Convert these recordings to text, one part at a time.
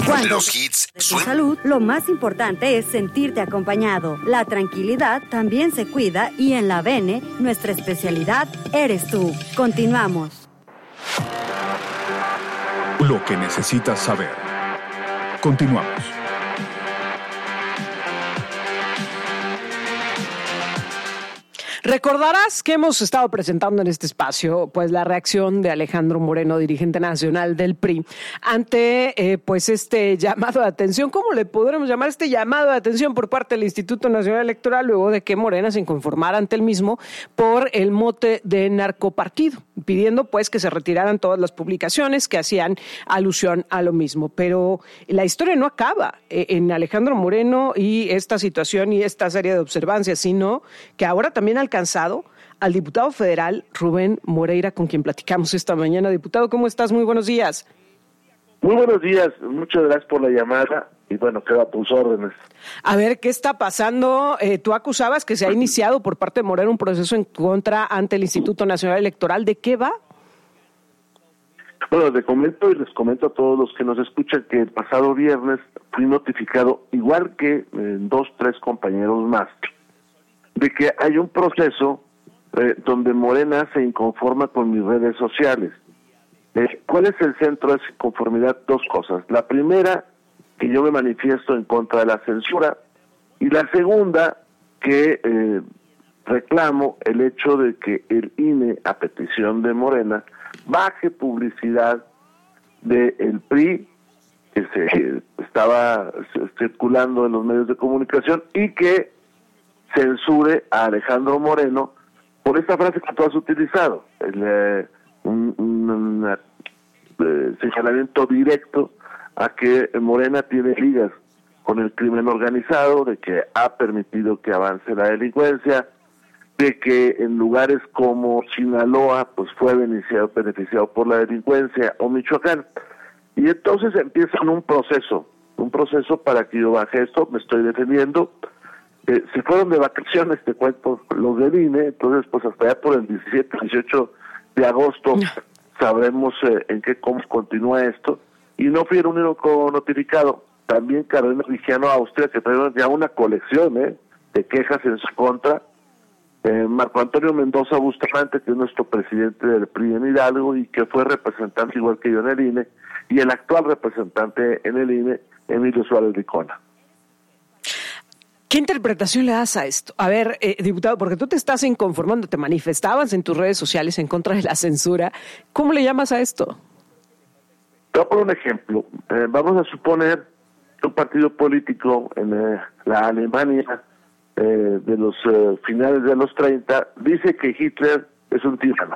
Cuando los hits en salud, lo más importante es sentirte acompañado. La tranquilidad también se cuida y en la Bene, nuestra especialidad eres tú. Continuamos. Lo que necesitas saber. Continuamos. Recordarás que hemos estado presentando en este espacio pues la reacción de Alejandro Moreno, dirigente nacional del PRI, ante pues este llamado de atención. ¿Cómo le podremos llamar este llamado de atención por parte del Instituto Nacional Electoral luego de que Morena se inconformara ante el mismo por el mote de narcopartido, pidiendo pues que se retiraran todas las publicaciones que hacían alusión a lo mismo? Pero la historia no acaba en Alejandro Moreno y esta situación y esta serie de observancias, sino que ahora también alcanzado al diputado federal Rubén Moreira, con quien platicamos esta mañana. Diputado, ¿cómo estás? Muy buenos días. Muy buenos días, muchas gracias por la llamada y bueno, quedo a tus órdenes. A ver, ¿qué está pasando? Tú acusabas que se ha iniciado por parte de Morena un proceso en contra ante el Instituto Nacional Electoral. ¿De qué va? Bueno, les comento a todos los que nos escuchan que el pasado viernes fui notificado, igual que 2-3 compañeros más, de que hay un proceso donde Morena se inconforma con mis redes sociales. ¿Cuál es el centro de esa inconformidad? Dos cosas. La primera, que yo me manifiesto en contra de la censura, y la segunda, que reclamo el hecho de que el INE, a petición de Morena, baje publicidad del PRI que se estaba circulando en los medios de comunicación y que censure a Alejandro Moreno por esta frase que tú has utilizado, un señalamiento directo a que Morena tiene ligas con el crimen organizado, de que ha permitido que avance la delincuencia, de que en lugares como Sinaloa pues fue beneficiado por la delincuencia, o Michoacán. Y entonces empiezan un proceso para que yo baje esto. Me estoy defendiendo. Se fueron de vacaciones, te cuento, los del INE, entonces pues hasta allá por el 17, 18 de agosto sabremos cómo continúa esto. Y no fui el único notificado, también Carolina Vigiano Austria, que trae ya una colección de quejas en su contra, Marco Antonio Mendoza Bustamante, que es nuestro presidente del PRI en Hidalgo y que fue representante igual que yo en el INE, y el actual representante en el INE, Emilio Suárez Ricona. ¿Qué interpretación le das a esto? A ver, diputado, porque tú te estás inconformando, te manifestabas en tus redes sociales en contra de la censura. ¿Cómo le llamas a esto? Te voy a poner un ejemplo. Vamos a suponer que un partido político en la Alemania de los finales de los 30 dice que Hitler es un tirano.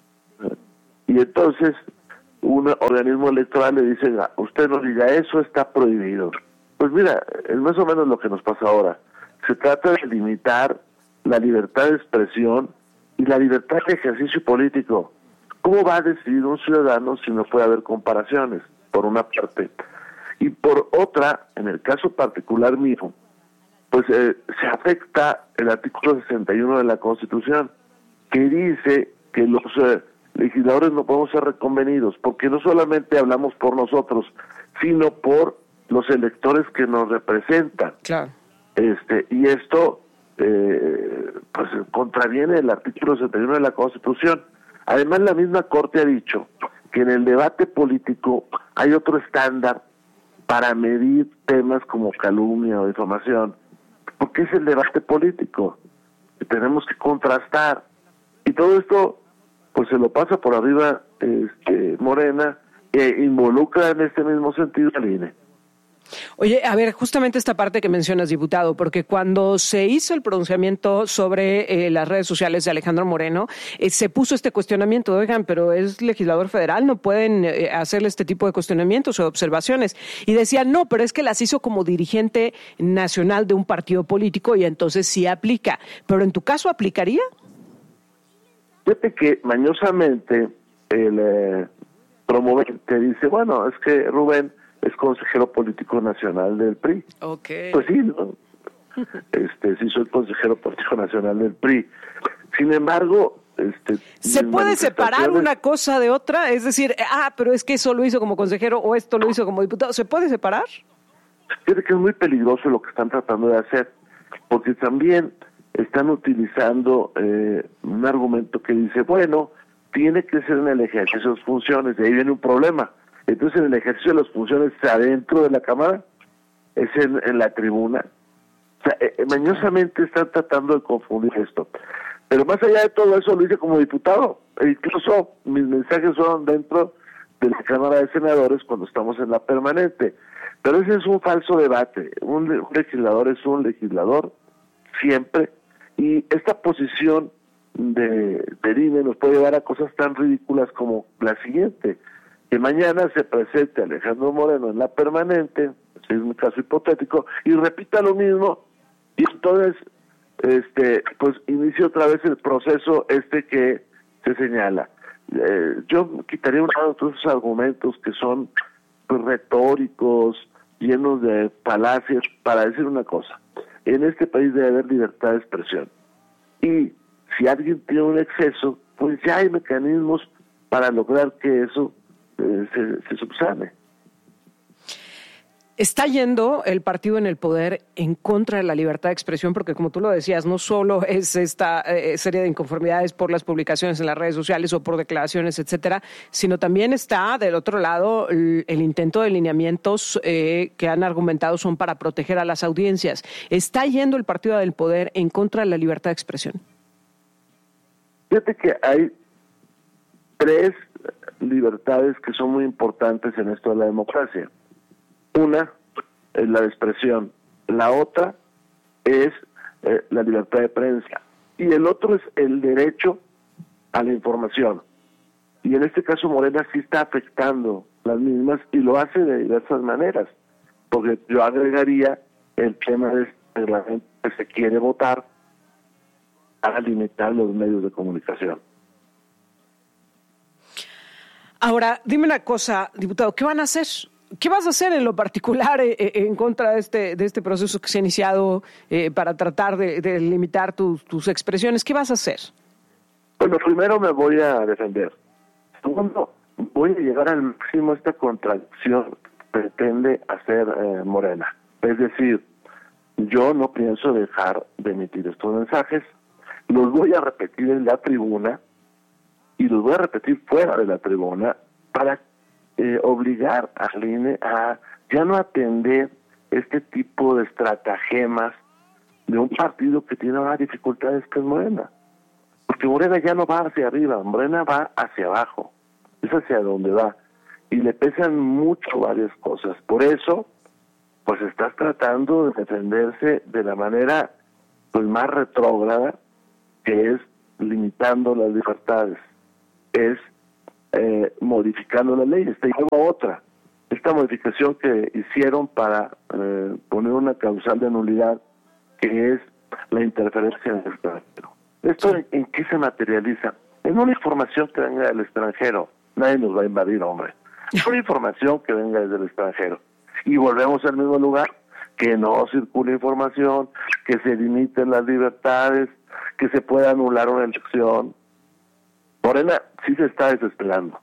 Y entonces un organismo electoral le dice, usted no diga eso, está prohibido. Pues mira, es más o menos lo que nos pasa ahora. Se trata de limitar la libertad de expresión y la libertad de ejercicio político. ¿Cómo va a decidir un ciudadano si no puede haber comparaciones? Por una parte. Y por otra, en el caso particular mío, pues se afecta el artículo 61 de la Constitución, que dice que los legisladores no podemos ser reconvenidos, porque no solamente hablamos por nosotros, sino por los electores que nos representan. Claro. Y esto pues contraviene el artículo 61 de la Constitución. Además, la misma Corte ha dicho que en el debate político hay otro estándar para medir temas como calumnia o difamación, porque es el debate político que tenemos que contrastar. Y todo esto pues se lo pasa por arriba Morena e involucra en este mismo sentido al INE. Oye, a ver, justamente esta parte que mencionas, diputado, porque cuando se hizo el pronunciamiento sobre las redes sociales de Alejandro Moreno, se puso este cuestionamiento, oigan, pero es legislador federal, no pueden hacerle este tipo de cuestionamientos o observaciones. Y decían, no, pero es que las hizo como dirigente nacional de un partido político y entonces sí aplica. Pero en tu caso, ¿aplicaría? Fíjate que mañosamente el promovente dice, bueno, es que Rubén es consejero político nacional del PRI. Okay. Pues sí, ¿no? Sí soy consejero político nacional del PRI. Sin embargo, ¿Se puede separar una cosa de otra? Es decir, pero es que eso lo hizo como consejero o esto lo hizo como diputado. ¿Se puede separar? Fíjate que es muy peligroso lo que están tratando de hacer, porque también están utilizando un argumento que dice, bueno, tiene que ser en el ejercicio de sus funciones, y ahí viene un problema. Entonces, en el ejercicio de las funciones, adentro de la Cámara, es en la tribuna. O sea, mañosamente están tratando de confundir esto. Pero más allá de todo eso, lo hice como diputado. E incluso mis mensajes son dentro de la Cámara de Senadores cuando estamos en la permanente. Pero ese es un falso debate. Un legislador es un legislador siempre. Y esta posición de INE nos puede llevar a cosas tan ridículas como la siguiente: que mañana se presente Alejandro Moreno en la permanente, es un caso hipotético, y repita lo mismo, y entonces pues inicia otra vez el proceso que se señala. Yo quitaría un lado todos esos argumentos que son pues retóricos, llenos de falacias, para decir una cosa: en este país debe haber libertad de expresión, y si alguien tiene un exceso, pues ya hay mecanismos para lograr que eso se subsane. Está yendo el partido en el poder en contra de la libertad de expresión, porque como tú lo decías, no solo es esta serie de inconformidades por las publicaciones en las redes sociales o por declaraciones, etcétera, sino también está del otro lado el intento de lineamientos que han argumentado son para proteger a las audiencias. ¿Está yendo el partido del poder en contra de la libertad de expresión? Fíjate que hay 3 libertades que son muy importantes en esto de la democracia. Una es la de expresión, la otra es la libertad de prensa, y el otro es el derecho a la información. Y en este caso Morena sí está afectando las mismas, y lo hace de diversas maneras, porque yo agregaría el tema del reglamento que se quiere votar para limitar los medios de comunicación. Ahora, dime una cosa, diputado, ¿qué van a hacer? ¿Qué vas a hacer en lo particular en contra de este proceso que se ha iniciado para tratar de limitar tus expresiones? ¿Qué vas a hacer? Bueno, primero me voy a defender. Segundo, voy a llegar al máximo esta contradicción que pretende hacer Morena. Es decir, yo no pienso dejar de emitir estos mensajes, los voy a repetir en la tribuna y los voy a repetir fuera de la tribuna para obligar al INE a ya no atender este tipo de estratagemas de un partido que tiene más dificultades que es Morena. Porque Morena ya no va hacia arriba, Morena va hacia abajo, es hacia donde va, y le pesan mucho varias cosas. Por eso, pues estás tratando de defenderse de la manera pues más retrógrada, que es limitando las libertades, es modificando la ley. Y luego otra, esta modificación que hicieron para poner una causal de nulidad, que es la interferencia en el extranjero. ¿Esto en qué se materializa? En una información que venga del extranjero. Nadie nos va a invadir, hombre. Es una información que venga desde el extranjero. Y volvemos al mismo lugar: que no circule información, que se limiten las libertades, que se pueda anular una elección. Morena sí se está desesperando.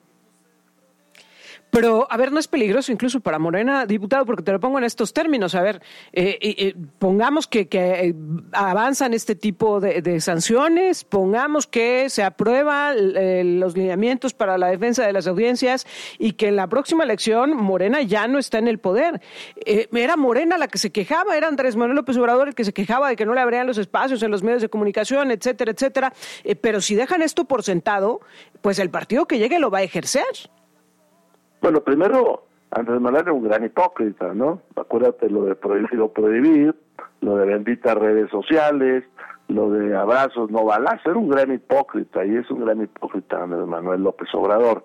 Pero, a ver, ¿no es peligroso incluso para Morena, diputado? Porque te lo pongo en estos términos. A ver, pongamos que avanzan este tipo de sanciones, pongamos que se aprueban los lineamientos para la defensa de las audiencias y que en la próxima elección Morena ya no está en el poder. Era Morena la que se quejaba, era Andrés Manuel López Obrador el que se quejaba de que no le abrían los espacios en los medios de comunicación, etcétera, etcétera. Pero si dejan esto por sentado, pues el partido que llegue lo va a ejercer. Bueno, primero, Andrés Manuel era un gran hipócrita, ¿no? Acuérdate lo de prohibir, lo de benditas redes sociales, lo de abrazos no balazos. Era un gran hipócrita, y es un gran hipócrita Andrés Manuel López Obrador.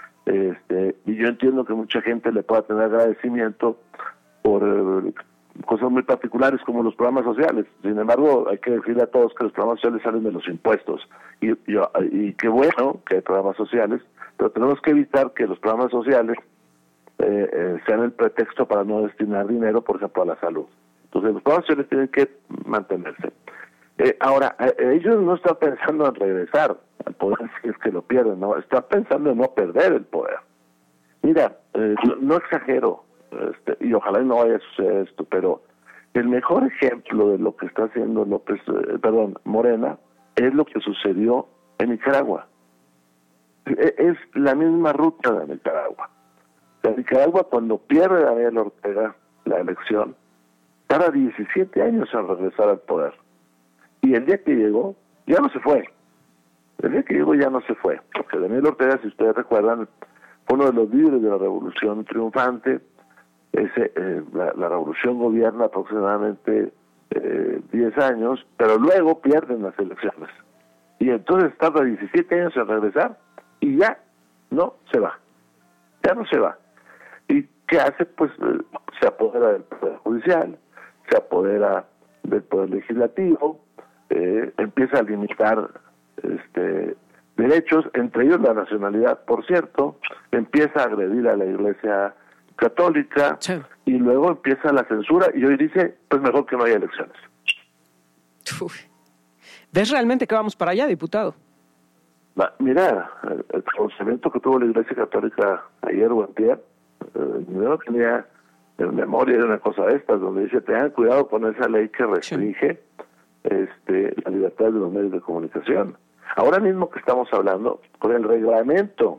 Y yo entiendo que mucha gente le pueda tener agradecimiento por cosas muy particulares como los programas sociales. Sin embargo, hay que decirle a todos que los programas sociales salen de los impuestos. Y qué bueno que hay programas sociales, pero tenemos que evitar que los programas sociales sean el pretexto para no destinar dinero, por ejemplo, a la salud. Entonces, los programas sociales tienen que mantenerse. Ahora, ellos no están pensando en regresar al poder si es que lo pierden, no, están pensando en no perder el poder. Mira, no exagero, y ojalá no vaya a suceder esto, pero el mejor ejemplo de lo que está haciendo Morena es lo que sucedió en Nicaragua. Es la misma ruta de Nicaragua. En Nicaragua, cuando pierde Daniel Ortega la elección, tarda 17 años en regresar al poder. Y el día que llegó, ya no se fue. El día que llegó ya no se fue. Porque Daniel Ortega, si ustedes recuerdan, fue uno de los líderes de la revolución triunfante. La revolución gobierna aproximadamente 10 años, pero luego pierden las elecciones. Y entonces tarda 17 años en regresar y ya no se va. Ya no se va. ¿Y qué hace? Pues se apodera del Poder Judicial, se apodera del Poder Legislativo, empieza a limitar derechos, entre ellos la nacionalidad, por cierto, empieza a agredir a la Iglesia Católica, sí. Y luego empieza la censura y hoy dice, pues mejor que no haya elecciones. Uf. ¿Ves realmente que vamos para allá, diputado? Mira, el pronunciamiento que tuvo la Iglesia Católica ayer o antier, yo no tenía en memoria de una cosa de estas, donde dice, tengan cuidado con esa ley que restringe la libertad de los medios de comunicación. Ahora mismo que estamos hablando, con el reglamento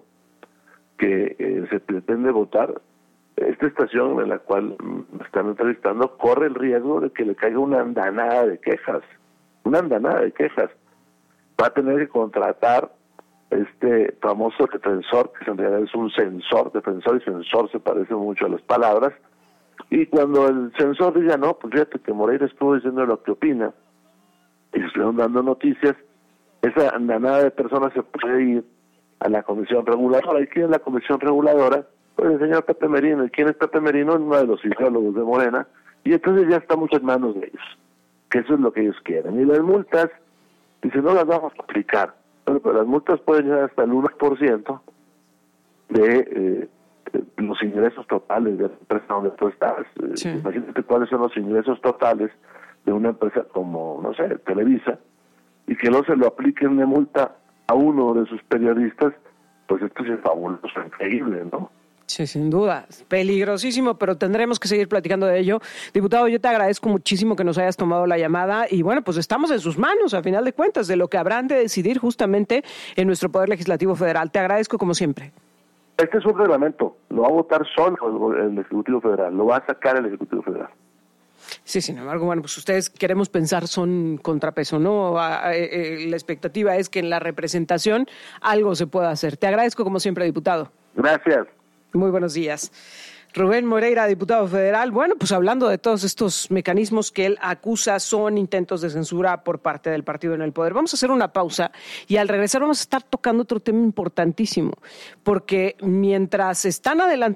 que se pretende votar, esta estación en la cual me están entrevistando corre el riesgo de que le caiga una andanada de quejas. Una andanada de quejas. Va a tener que contratar este famoso defensor, que en realidad es un censor, defensor y censor se parecen mucho a las palabras, y cuando el censor diga, no, pues fíjate que Moreira estuvo diciendo lo que opina, y se estuvieron dando noticias, esa andanada de personas se puede ir a la comisión reguladora. ¿Y quién es la comisión reguladora? Pues el señor Pepe Merino. ¿Y quién es Pepe Merino? Uno de los ideólogos de Morena, y entonces ya estamos en manos de ellos, que eso es lo que ellos quieren. Y las multas, dicen, no las vamos a aplicar. Bueno, pero las multas pueden llegar hasta el 1% de los ingresos totales de la empresa donde tú estás. Sí. Imagínate cuáles son los ingresos totales de una empresa como, no sé, Televisa, y que no se lo apliquen de multa a uno de sus periodistas, pues esto es fabuloso, increíble, ¿no? Sí, sin duda, peligrosísimo, pero tendremos que seguir platicando de ello. Diputado, yo te agradezco muchísimo que nos hayas tomado la llamada y bueno, pues estamos en sus manos, a final de cuentas, de lo que habrán de decidir justamente en nuestro Poder Legislativo Federal. Te agradezco como siempre. Este es un reglamento, lo va a votar solo el Ejecutivo Federal, lo va a sacar el Ejecutivo Federal. Sí, sin embargo, bueno, pues ustedes queremos pensar son contrapeso, ¿no? La expectativa es que en la representación algo se pueda hacer. Te agradezco como siempre, diputado. Gracias. Muy buenos días. Rubén Moreira, diputado federal. Bueno, pues hablando de todos estos mecanismos que él acusa son intentos de censura por parte del partido en el poder. Vamos a hacer una pausa y al regresar vamos a estar tocando otro tema importantísimo, porque mientras están adelantando